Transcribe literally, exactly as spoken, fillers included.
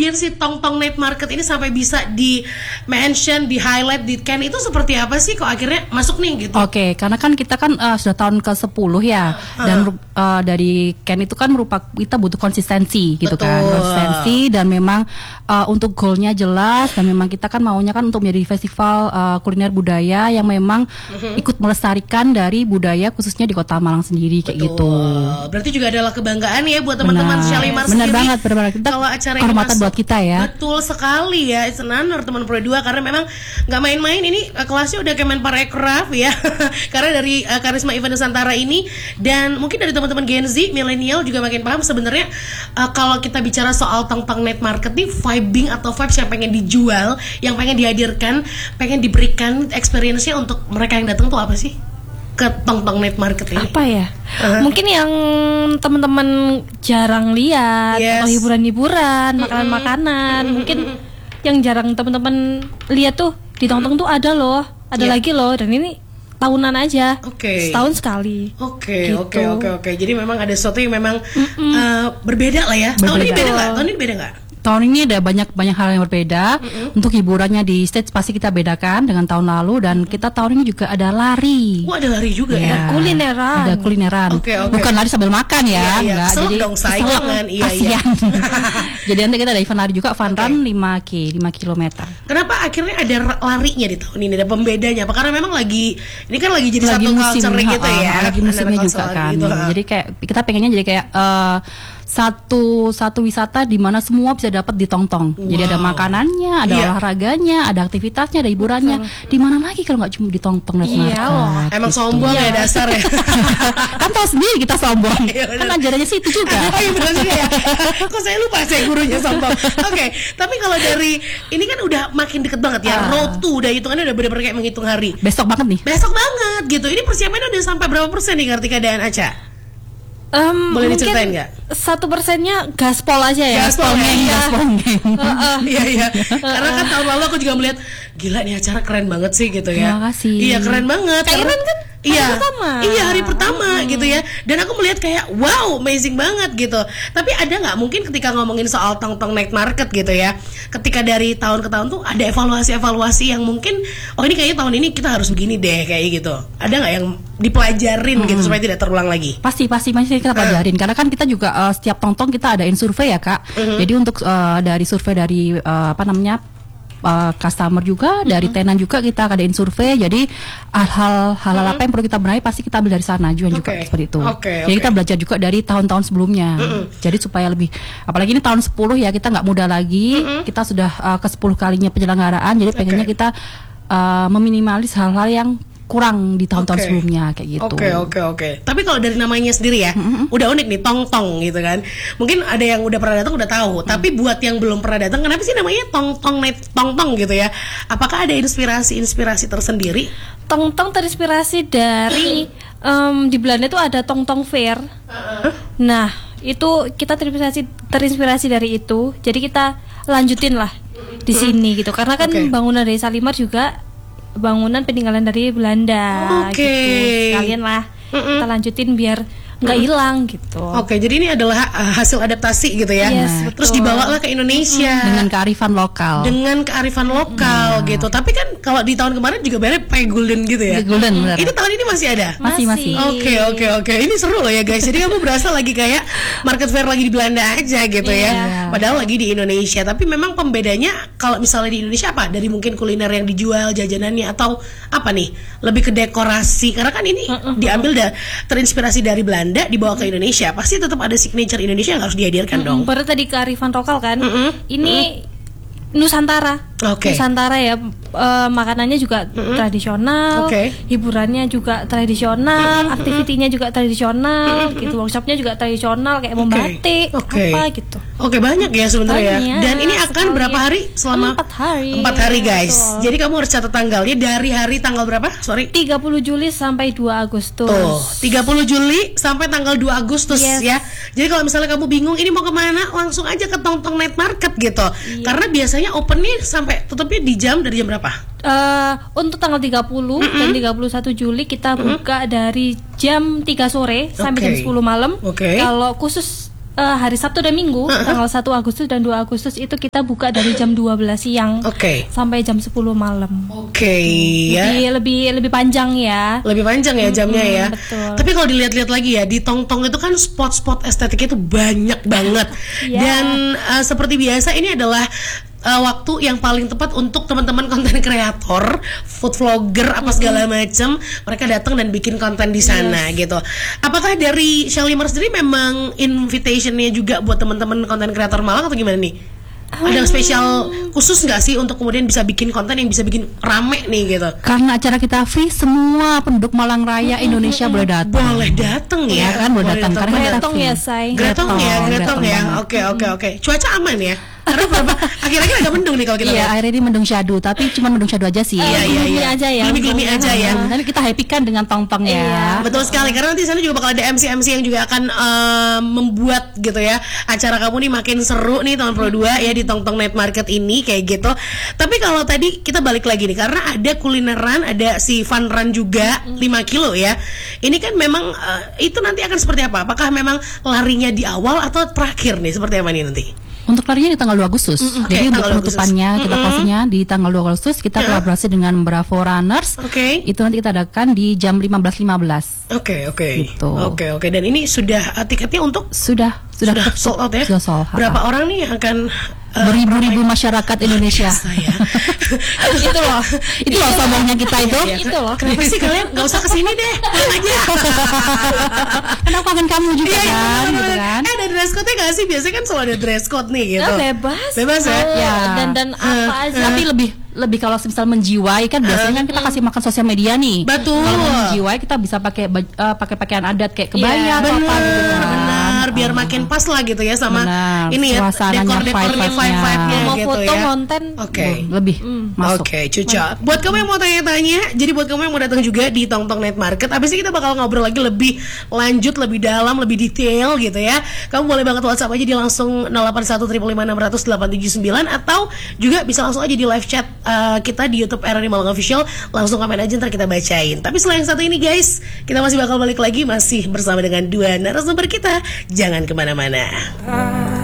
kemudian si Tong Tong Night Market ini sampai bisa di mention, di highlight, di Ken itu seperti apa sih kok akhirnya masuk nih gitu? Oke, karena kan kita kan uh, sudah tahun ke sepuluh ya, uh. dan uh, dari Ken itu kan merupakan kita butuh konsistensi gitu. Betul. Kan, konsistensi dan memang uh, untuk goalnya jelas dan memang kita kan maunya kan untuk menjadi festival uh, kuliner budaya yang memang uh-huh. ikut melestarikan dari budaya khususnya di Kota Malang sendiri. Kayak gitu. Berarti juga adalah kebanggaan ya buat teman-teman Shalimar sendiri. Benar banget, benar banget. Kita kalau acara ini kehormatan buat kita ya. Betul sekali ya, it's an honor teman Pro dua karena memang nggak main-main ini uh, kelasnya udah Kemenparekraf ya. Karena dari uh, Karisma Event Nusantara ini dan mungkin dari teman-teman Gen Z, milenial juga makin paham sebenarnya uh, kalau kita bicara soal Tong Tong Night Market nih vibing atau vibes yang pengen dijual, yang pengen dihadirkan, pengen diberikan experience-nya untuk mereka yang datang tuh apa sih? Ke Tong Tong Night Market ini? Apa ya? Uh-huh. Mungkin yang teman-teman jarang lihat yes. atau hiburan-hiburan, mm-hmm. makanan-makanan, mm-hmm. mungkin yang jarang teman-teman lihat tuh di Tong Tong tuh ada loh, ada yeah. lagi loh, dan ini tahunan aja, okay. setahun sekali. Oke, gitu. oke, oke, oke. Jadi memang ada sesuatu yang memang uh, berbeda lah ya. Berbeda. Tahun ini beda nggak? Tahun ini beda nggak? Tahun ini ada banyak banyak hal yang berbeda. Mm-hmm. Untuk hiburannya di stage pasti kita bedakan dengan tahun lalu dan kita tahun ini juga ada lari. Oh, ada lari juga ya. ya. Kulineran. Ada kulineran. Okay, okay. Bukan lari sambil makan ya, iya, iya. enggak. Keselak Jadi dong saingan. Iya, iya. Jadi nanti kita ada event lari juga, fun okay. run lima kilometer. Kenapa akhirnya ada larinya di tahun ini? Ada pembedanya apa? Karena memang lagi ini kan lagi jadi lagi satu musim, culture gitu ya. Lagi musimnya juga kan. Gitu, jadi kayak kita pengennya jadi kayak uh, satu satu wisata di mana semua bisa dapat di Tong Tong. Wow. Jadi ada makanannya, ada yeah. olahraganya, ada aktivitasnya, ada hiburannya. Di mana lagi kalau nggak cuma di Tong Tong dan Iya loh. Emang gitu. Sombong ya dasar ya. Kan tahu sendiri kita sombong. Kan ajarannya sih itu juga. Oh iya benar juga ya. Kok saya lupa saya gurunya sombong. Oke, okay. Tapi kalau dari ini kan udah makin deket banget ya. Uh. Road to udah hitungannya udah bener-bener kayak menghitung hari. Besok banget nih. Besok banget gitu. Ini persiapannya udah sampai berapa persen nih Kartika dan Aca? Um, Boleh diceritain nggak? Satu persennya gaspol aja ya. Gaspol ya. Gaspol Iya iya. Karena kan tahun lalu aku juga melihat gila nih acara keren banget sih gitu ya. Terima kasih. Iya keren banget. Kak Iren kan hari iya, pertama. Iya hari pertama hmm. gitu ya. Dan aku melihat kayak wow amazing banget gitu. Tapi ada nggak mungkin ketika ngomongin soal Tong Tong Night Market gitu ya, ketika dari tahun ke tahun tuh ada evaluasi-evaluasi yang mungkin oh ini kayaknya tahun ini kita harus begini deh kayak gitu. Ada nggak yang dipelajarin hmm. gitu supaya tidak terulang lagi? Pasti pasti masih kita pelajarin uh. karena kan kita juga uh, setiap Tong Tong kita adain survei ya Kak. Uh-huh. Jadi untuk uh, dari survei dari uh, apa namanya Uh, customer juga, mm-hmm. dari tenan juga kita adain survei. Jadi hal-hal hal mm-hmm. apa yang perlu kita benahi pasti kita ambil dari sana juga, okay. juga seperti itu. Okay, Jadi okay. kita belajar juga dari tahun-tahun sebelumnya. Mm-hmm. Jadi supaya lebih, apalagi ini tahun sepuluh ya kita nggak muda lagi. Mm-hmm. Kita sudah uh, ke sepuluh kalinya penyelenggaraan. Jadi pengennya okay. kita uh, meminimalis hal-hal yang kurang di tahun-tahun okay. sebelumnya kayak gitu. Oke okay, oke okay, oke. Okay. Tapi kalau dari namanya sendiri ya, mm-hmm. udah unik nih Tong Tong gitu kan. Mungkin ada yang udah pernah datang udah tahu. Mm. Tapi buat yang belum pernah datang, kenapa sih namanya Tong Tong Night Tong Tong gitu ya? Apakah ada inspirasi-inspirasi tersendiri? Tong Tong terinspirasi dari um, di Belanda tuh ada Tong Tong Fair. Uh-huh. Nah itu kita terinspirasi terinspirasi dari itu. Jadi kita lanjutin lah di sini gitu. Karena kan okay. bangunan dari Shalimar juga bangunan peninggalan dari Belanda okay. gitu. Sekalian lah Mm-mm. kita lanjutin biar nggak hilang gitu. Oke, jadi ini adalah uh, hasil adaptasi gitu ya. Yes, nah, terus dibawalah ke Indonesia mm-hmm. dengan kearifan lokal. Dengan kearifan lokal mm-hmm. gitu. Tapi kan kalau di tahun kemarin juga banyak pakai golden gitu ya. Golden benar. Ini tahun ini masih ada? Masih masih. Oke oke oke. Ini seru loh ya guys. Jadi kamu berasa lagi kayak market fair lagi di Belanda aja gitu yeah. ya. Padahal lagi di Indonesia. Tapi memang pembedanya kalau misalnya di Indonesia apa? Dari mungkin kuliner yang dijual, jajanannya atau apa nih? Lebih ke dekorasi. Karena kan ini mm-hmm. diambil da- terinspirasi dari Belanda dibawa ke Indonesia. Pasti tetap ada signature Indonesia yang harus dihadirkan mm-hmm. dong. Baru tadi kearifan lokal kan. Mm-hmm. Ini mm-hmm. Nusantara. Okay. Nusantara ya, uh, makanannya juga mm-hmm. tradisional, okay. hiburannya juga tradisional, mm-hmm. aktivitinya juga tradisional, mm-hmm. gitu, workshopnya juga tradisional kayak membatik, okay. apa gitu. Oke okay, banyak ya sebenarnya. Dan ini akan berapa hari? Selama empat hari. Empat hari guys. Betul. Jadi kamu harus catat tanggalnya dari hari tanggal berapa? Sorry. tiga puluh Juli sampai dua Agustus. Tuh, tiga puluh Juli sampai tanggal dua Agustus yes. ya. Jadi kalau misalnya kamu bingung ini mau kemana, langsung aja ke Tong Tong Night Market gitu. Iya. Karena biasanya opennya sampai tutupnya di jam dari jam berapa? Uh, untuk tanggal tiga puluh mm-hmm. dan tiga puluh satu Juli kita mm-hmm. buka dari jam tiga sore okay. sampai jam sepuluh malam. Okay. Kalau khusus uh, hari Sabtu dan Minggu, Uh-huh. tanggal satu Agustus dan dua Agustus itu kita buka dari jam dua belas siang Oke. sampai jam sepuluh malam. Oke ya. Jadi lebih lebih panjang ya. Lebih panjang ya jamnya ya. betul. Tapi kalau dilihat-lihat lagi ya, di Tongtong itu kan spot-spot estetiknya itu banyak banget. Iya. Dan uh, seperti biasa ini adalah uh, waktu yang paling tepat untuk teman-teman konten kreator, food vlogger apa segala macam, mereka datang dan bikin konten di sana gitu. Apakah dari Shalimar sendiri memang invitationnya juga buat teman-teman konten kreator Malang atau gimana nih? Ada spesial khusus nggak sih untuk kemudian bisa bikin konten yang bisa bikin rame nih gitu? Karena acara kita free, semua penduduk Malang Raya Indonesia boleh datang. Boleh datang ya, Ya kan, boleh datang. Karena kita Gretong free. ya, Say. Gretong ya, Gretong, gretong gretong ya. banget. Oke, oke, oke. Cuaca aman ya? Karena berapa? Akhir-akhir agak mendung nih kalau kita Iya, lihat. akhirnya ini mendung syadu, tapi cuma mendung syadu aja sih. Iya, iya, gloomy iya. aja ya. Gloomy-gloomy aja ya. Hmm, Tapi kita happy kan dengan tongtong ya. Iya. Betul sekali, karena nanti di sana juga bakal ada M C M C yang juga akan eh, membuat gitu ya acara kamu nih makin seru nih tahun Pro dua ya di Tongtong Night Market ini kayak gitu. Tapi kalau tadi kita balik lagi nih, karena ada kulineran, ada si fun run juga lima kilo ya. Ini kan memang eh, itu nanti akan seperti apa? Apakah memang larinya di awal atau terakhir nih? Seperti apa nih nanti? Untuk larinya di tanggal dua Agustus. oke, Jadi untuk tanggal dua Agustus. penutupannya kita Mm-mm. closingnya di tanggal dua Agustus. Kita kolaborasi dengan Bravo Runners. Oke. Itu nanti kita adakan di jam lima belas lima belas. Oke, oke. Gitu. Oke, oke. Dan ini sudah uh, tiketnya untuk Sudah sudah, sudah sold out ya? Sudah sold out. Berapa orang nih yang akan uh, Beribu-ribu masyarakat Indonesia. saya? Itu loh. Itu loh sombongnya kita itu. Iya, Itu loh. Kenapa sih kalian nggak usah kesini deh, pulang aja. Kenapa kangen kamu juga Iya, iya, kan, bener, gitu bener. kan? Eh, ada dress code-nya nggak sih? Biasanya kan selalu ada dress code nih gitu. Ah, bebas. Bebas ya? Mau Ya. Dan dan apa aja. Tapi lebih lebih kalau misal menjiwai kan biasanya kan kita kasih makan sosial media nih. Betul. Kalau mau menjiwai kita bisa pakai baj- eh, pakai pakaian adat kayak kebaya Iya, atau apa gitu Benar, kan. benar. Biar makin pas lah gitu ya sama Benar. ini ya Suasananya, dekor-dekornya, vibe-nya. vibe-nya Mau gitu foto, ya. konten. Oke. Lebih masuk. Oke, Cuca. Buat kamu yang mau tanya-tanya, jadi buat kamu yang mau datang juga di Tongtong Night Market, abis ini kita bakal ngobrol lagi lebih lanjut, lebih dalam, lebih detail gitu ya. Kamu boleh banget WhatsApp aja di langsung nol delapan satu lima lima enam nol nol delapan tujuh sembilan atau juga bisa langsung aja di live chat uh, kita di YouTube R R I Malang Official. Langsung komen aja ntar kita bacain. Tapi selain satu ini guys, kita masih bakal balik lagi masih bersama dengan dua narasumber kita. Jangan kemana-mana.